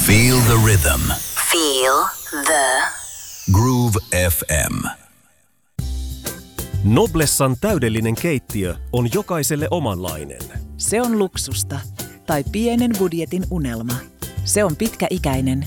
Feel the rhythm. Feel the Groove FM. Noblessan täydellinen keittiö on jokaiselle omanlainen. Se on luksusta tai pienen budjetin unelma. Se on pitkäikäinen